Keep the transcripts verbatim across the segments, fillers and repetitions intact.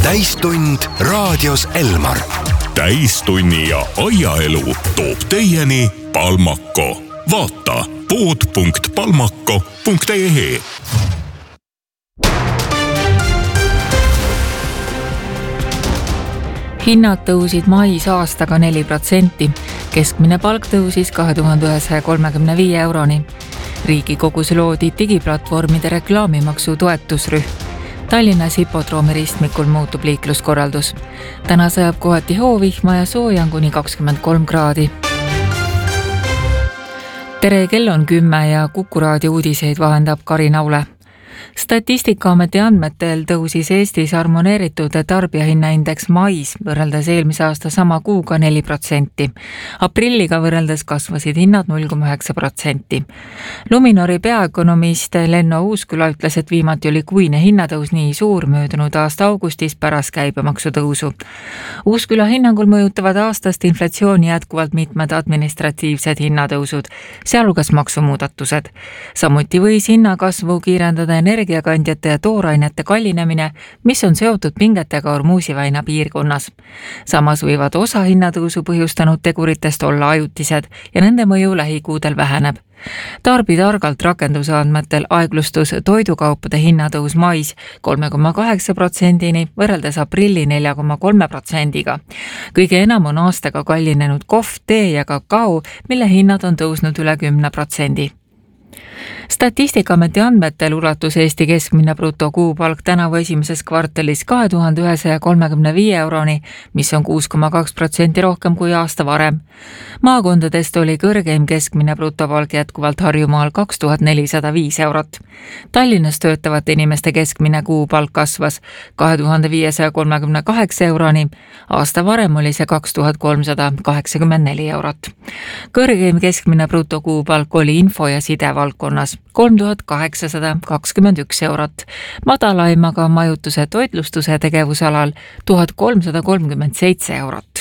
täistund raadios Elmar. Täistunni ja aiaelu toob teieni Palmako. Vaata pood punkt palmako punkt ee ee. Hinnad tõusid mais aastaga neli protsenti. Keskmine palk tõusis kahe tuhande ühesaja kolmekümne viie euroni. Riigikogus loodi digiplatvormide reklaamimaksu toetusrühm. Tallinnas hipodroomi ristmikul muutub liikluskorraldus. Täna sajab kohati hoovihma ja sooja on kuni kakskümmend kolm kraadi. Tere, kell on kümme ja Kuku raadio uudiseid vahendab Karin Aule. Statistikaameti andmetel tõusis Eestis harmoneeritud tarbijahinnaindeks mais võrreldes eelmise aasta sama kuuga neli protsenti. Aprilliga võrreldes kasvasid hinnad null koma üheksa protsenti. Luminori peaökonomist Lenno Uusküla ütles, et viimati oli kuine hinnatõus nii suur möödunud aasta augustis pärast käibemaksu tõusu. Uusküla hinnangul mõjutavad aastast inflatsiooni jätkuvalt mitmed administratiivsed hinnatõusud, sealhulgas maksumuudatused. Samuti võis hinnakasvu kiirendada energiakandjate ja toorainete kallinemine, mis on seotud pingetega Ormuusiväina piirkonnas. Samas võivad osa hinnatõusu põhjustanud teguritest olla ajutised ja nende mõju lähikuudel väheneb. Tarbi targalt rakenduse andmetel aeglustus toidukaupade hinnatõus mais kolme koma kaheksa protsendini võrreldes aprilli nelja koma kolme protsendiga. Kõige enam on aastaga kallinenud kohv, tee ja kakao, mille hinnad on tõusnud üle kümne protsendi. Statistikaameti andmetel ulatus Eesti keskmine brutokuupalk tänavu esimeses kvartalis kahe tuhande ühesaja kolmekümne viie euroni, mis on kuus koma kaks protsenti rohkem kui aasta varem. Maakondadest oli kõrgeim keskmine brutopalk jätkuvalt Harjumaal kaks tuhat nelisada viis eurot. Tallinnas töötavate inimeste keskmine kuupalk kasvas kahe tuhande viiesaja kolmekümne kaheksa euroni, aasta varem oli see kaks tuhat kolmsada kaheksakümmend neli eurot. Kõrgeim keskmine brutokuupalk oli info- ja sidevaldkonnas kolm tuhat kaheksasada kakskümmend üks eurot, madalaimaga majutuse toitlustuse tegevusalal tuhat kolmsada kolmkümmend seitse eurot.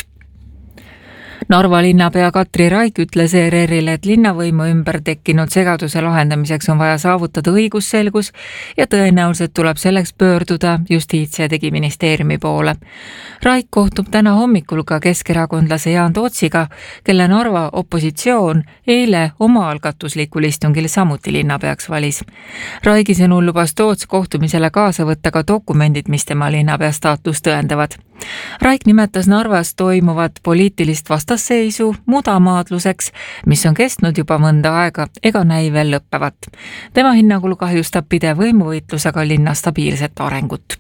Narva linnapea Katri Raik ütles E R R-ile, et linnavõimu ümber tekkinud segaduse lahendamiseks on vaja saavutada õigusselgus ja tõenäoliselt tuleb selleks pöörduda Justiits- ja Digiministeeriumi poole. Raik kohtub täna hommikul ka keskerakondlase Jaan Tootsiga, kelle Narva opositsioon eile oma algatuslikul istungil samuti linnapeaks valis. Raigi sõnul lubas Toots kohtumisele kaasa võtta ka dokumendid, mis tema linnapea staatus tõendavad. Raik nimetas Narvas toimuvat poliitilist vastasseisu mudamaadluseks, mis on kestnud juba mõnda aega ega näi veel lõppevat. Tema hinnangul kahjustab pidev võimuvõitlusega linna stabiilset arengut.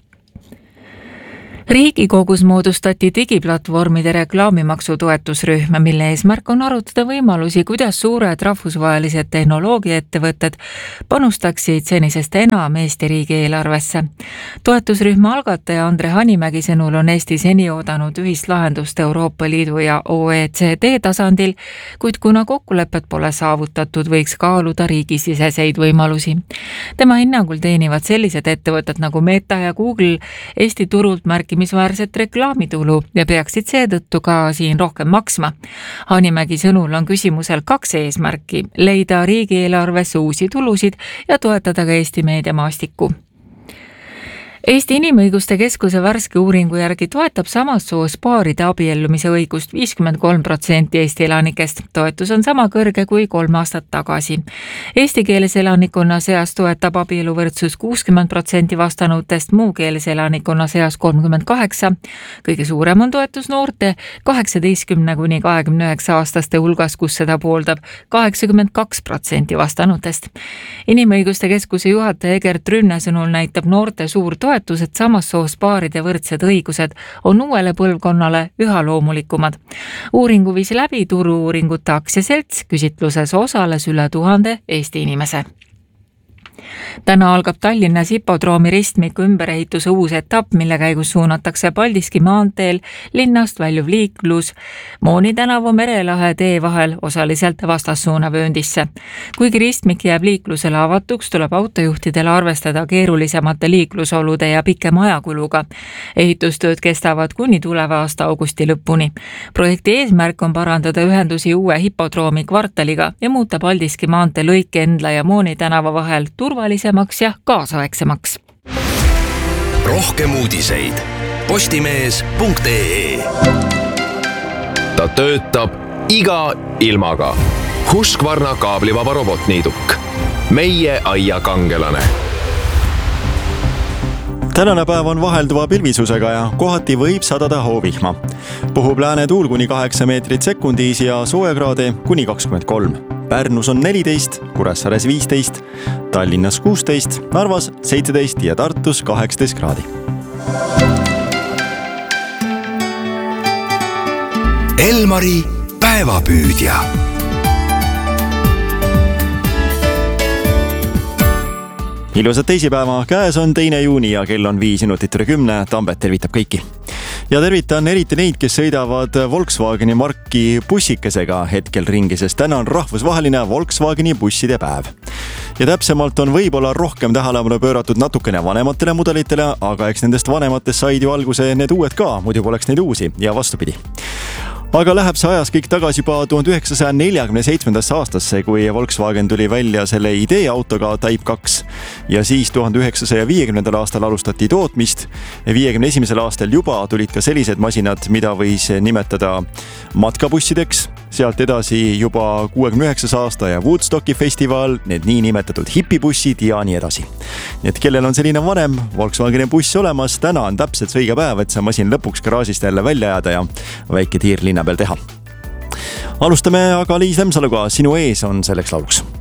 Riigikogus moodustati digiplatvormide reklaamimaksu toetusrühm, mille eesmärk on arutada võimalusi, kuidas suured rahvusvahelised tehnoloogiaettevõtted panustaksid senisest enam Eesti riigi eelarvesse. Toetusrühma algataja Andre Hanimägi sõnul on Eesti seni oodanud ühist lahendust Euroopa Liidu ja O E C D tasandil, kuid kuna kokkulepet pole saavutatud, võiks kaaluda riigisiseseid võimalusi. Tema hinnangul teenivad sellised ettevõtted nagu Meta ja Google Eesti turult märki misväärset reklaamitulu ja peaksid seetõttu ka siin rohkem maksma. Hanimägi sõnul on küsimusel kaks eesmärki: leida riigieelarvesse uusi tulusid ja toetada ka Eesti meediamaastikku. Eesti Inimõiguste Keskuse värske uuringu järgi toetab samast soost paaride abiellumise õigust viiskümmend kolm protsenti Eesti elanikest. Toetus on sama kõrge kui kolm aastat tagasi. Eesti keeles elanikkonna seas toetab abieluvõrdsus kuuskümmend protsenti vastanutest, muu keeles elanikkonna seas kolmkümmend kaheksa. Kõige suurem on toetus noorte kaheksateistkümne kuni kahekümne üheksa aastaste hulgas, kus seda pooldab kaheksakümmend kaks protsenti vastanutest. Inimõiguste Keskuse juhataja Egert Rünne sõnul näitab noorte suur toetus, et samas soost paaride võrdsed õigused on uuele põlvkonnale üha loomulikumad. Uuringu viis läbi Turu-uuringute aktsiaselts, küsitluses osales üle tuhande Eesti inimese. Täna algab Tallinnas hipodroomi ristmiku ümberehituse uus etapp, mille käigus suunatakse Paldiski maanteel linnast väljuv liiklus Mooni tänavu Merelahe tee vahel osaliselt vastassuunavööndisse. Kuigi ristmik jääb liiklusele avatuks, tuleb autojuhtidele arvestada keerulisemate liiklusolude ja pikema ajakuluga. Ehitustööd kestavad kuni tuleva aasta augusti lõpuni. Projekti eesmärk on parandada ühendusi uue hipodroomi kvartaliga ja muuta Paldiski maantee lõike Endla ja Mooni tänava vahel turvalisemaks ja kaasaegsemaks. Rohkem uudiseid postimees punkt ee. Ta töötab iga ilmaga. Husqvarna kaablivaba robotniiduk. Meie aia kangelane. Tänane päev on vahelduva pilvisusega ja kohati võib sadada hoovihma. Puhub lääne tuul kuni kaheksa meetrit sekundis ja soojakraade kuni kakskümmend kolm. Pärnus on neliteist, Kuressaares viisteist, Tallinnas kuusteist, Narvas seitseteist ja Tartus kaheksateist kraadi. Elmari päevapüüdja. Ilusat teisipäeva, käes on teine juuni ja kell on viis minutit üle kümne. Tambet tervitab kõiki. Ja tervitan eriti neid, kes sõidavad Volkswageni marki bussikesega hetkel ringi, sest täna on rahvusvaheline Volkswageni busside päev. Ja täpsemalt on võib-olla rohkem tähelepanu pööratud natukene vanematele mudelitele, aga eks nendest vanematest said ju alguse need uued ka, muidu poleks neid uusi ja vastupidi. Aga läheb see ajas kõik tagasi juba tuhande üheksasaja neljakümne seitsmendasse aastasse, kui Volkswagen tuli välja selle ideeautoga Type kaks ja siis tuhande üheksasaja viiekümnendal aastal alustati tootmist. viiekümne esimesel aastal juba tulid ka sellised masinad, mida võis nimetada matkabussideks. Sealt edasi juba kuuekümne üheksas aasta ja Woodstocki festival, need nii nimetatud hipibussid ja nii edasi. Nii et kellel on selline vanem Volkswageni buss olemas, täna on täpselt see õige päev, et see masin lõpuks garaažist jälle välja jääda ja väike tiir linna peal teha. Alustame aga Liis Lemsaluga, sinu ees on selleks lauluks.